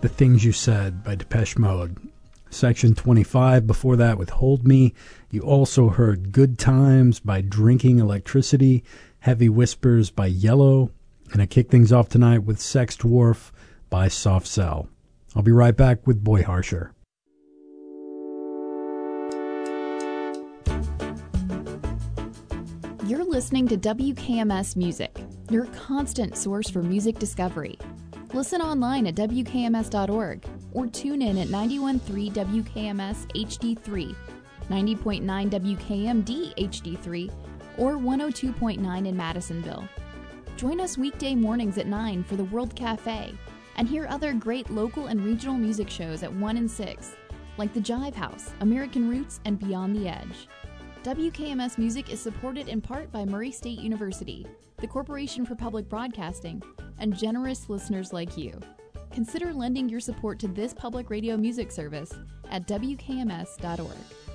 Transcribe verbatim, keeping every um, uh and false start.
The Things You Said by Depeche Mode. Section twenty-five before that with Hold Me. You also heard Good Times by Drinking Electricity, Heavy Whispers by Yellow, and I kick things off tonight with Sex Dwarf by Soft Cell. I'll be right back with Boy Harsher. You're listening to W K M S Music, your constant source for music discovery. Listen online at W K M S dot org or tune in at ninety-one point three W K M S H D three, ninety point nine W K M D H D three, or one oh two point nine in Madisonville. Join us weekday mornings at nine for the World Cafe and hear other great local and regional music shows at one and six, like The Jive House, American Roots, and Beyond the Edge. W K M S Music is supported in part by Murray State University, the Corporation for Public Broadcasting, and generous listeners like you. Consider lending your support to this public radio music service at W K M S dot org.